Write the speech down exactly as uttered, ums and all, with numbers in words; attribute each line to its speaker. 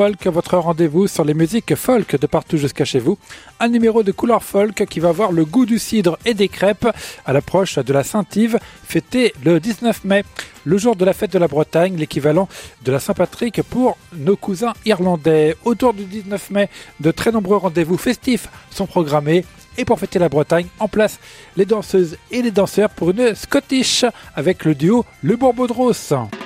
Speaker 1: Folk, votre rendez-vous sur les musiques folk de partout jusqu'à chez vous. Un numéro de couleur folk qui va avoir le goût du cidre et des crêpes à l'approche de la Saint-Yves, fêtée le dix-neuf mai, le jour de la fête de la Bretagne, l'équivalent de la Saint-Patrick pour nos cousins irlandais. Autour du dix-neuf mai, de très nombreux rendez-vous festifs sont programmés. Et pour fêter la Bretagne, en place les danseuses et les danseurs pour une Scottish avec le duo Le Bourbodros.